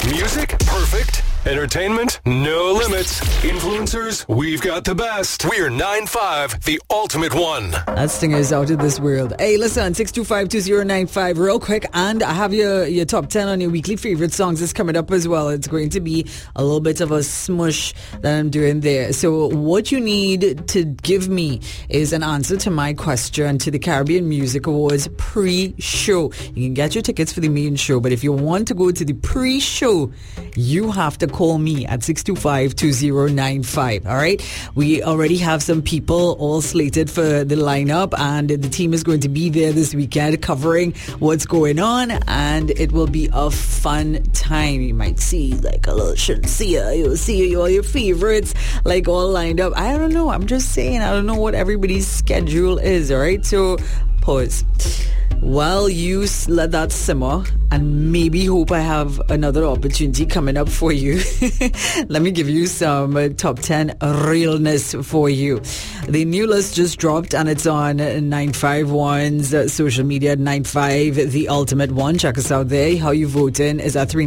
Music, perfect. Entertainment, no limits. Influencers, we've got the best. We're 9-5, the ultimate one. That stinger is out of this world. Hey, listen, 625-2095 real quick. And I have your top 10 on your weekly favorite songs is coming up as well. It's going to be a little bit of a smush that I'm doing there. So what you need to give me is an answer to my question to the Caribbean Music Awards pre-show. You can get your tickets for the main show, but if you want to go to the pre-show, you have to call me at 625-2095. All right, we already have some people all slated for the lineup, and the team is going to be there this weekend covering what's going on, and it will be a fun time. You might see like a little Shenseea, you'll see all your favorites like all lined up. I don't know, I'm just saying, I don't know what everybody's schedule is. All right, so pause while you let that simmer and maybe hope I have another opportunity coming up for you. Let me give you some top 10 realness for you. The new list just dropped and it's on 951's social media, 95 the ultimate one. Check us out there. How you voting is at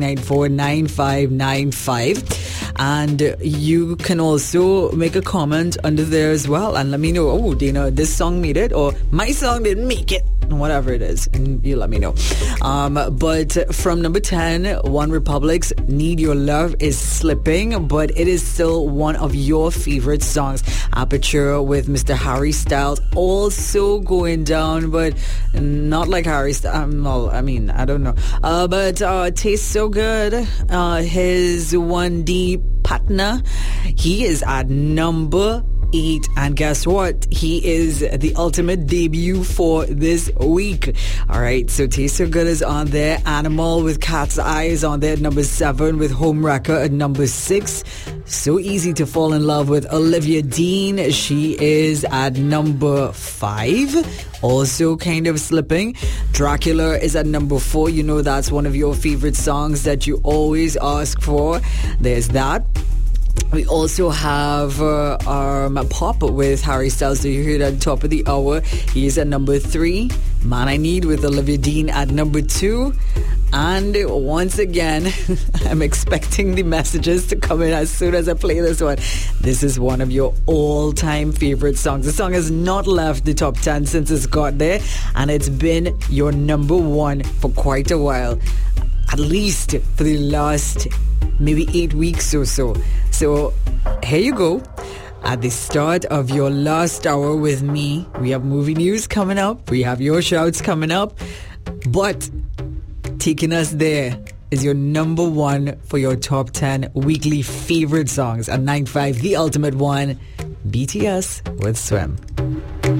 394-9595. And you can also make a comment under there as well and let me know, oh Dana, this song made it, or my song didn't make it, whatever it is, and you let me know. But from number 10, One Republic's Need Your Love is slipping, but it is still one of your favorite songs. Aperture with Mr. Harry Styles also going down, but not like Harry Styles. Well, I mean, I don't know. But Tastes So Good, his 1D partner, he is at number 8, and guess what? He is the ultimate debut for this week. All right, so Taste So Good is on there. Animal with Cat's Eyes on there at number 7, with Home Wrecker at number 6. So Easy to Fall in Love with Olivia Dean. She is at number 5. Also kind of slipping. Dracula is at number 4. You know that's one of your favorite songs that you always ask for. There's that. We also have Pop with Harry Styles. So you heard at the top of the hour. He is at number 3. Man I Need with Olivia Dean at number 2. And once again, I'm expecting the messages to come in as soon as I play this one. This is one of your all-time favorite songs. The song has not left the top 10 since it's got there, and it's been your number 1 for quite a while. At least for the last maybe 8 weeks or so. So here you go. At the start of your last hour with me, we have movie news coming up. We have your shouts coming up. But taking us there is your number 1 for your top 10 weekly favorite songs at 9-5, the ultimate one, BTS with Swim.